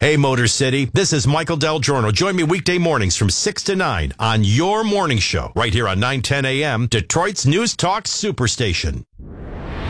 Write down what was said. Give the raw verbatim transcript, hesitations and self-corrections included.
Hey, Motor City, this is Michael Del Giorno. Join me weekday mornings from six to nine on your morning show, right here on nine ten A M, Detroit's News Talk Superstation.